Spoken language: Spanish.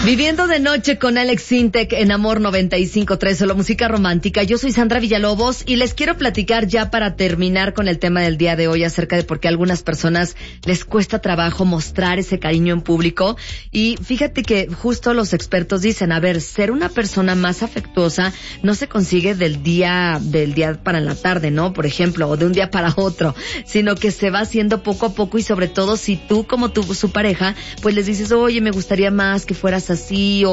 Viviendo de noche con Alex Sintek en Amor 95.3, solo música romántica. Yo soy Sandra Villalobos y les quiero platicar ya para terminar con el tema del día de hoy acerca de por qué a algunas personas les cuesta trabajo mostrar ese cariño en público. Y fíjate que justo los expertos dicen, a ver, ser una persona más afectuosa no se consigue del día para la tarde, ¿no? Por ejemplo, o de un día para otro, sino que se va haciendo poco a poco y sobre todo si tú como su pareja, pues les dices, oye, me gustaría más que fueras así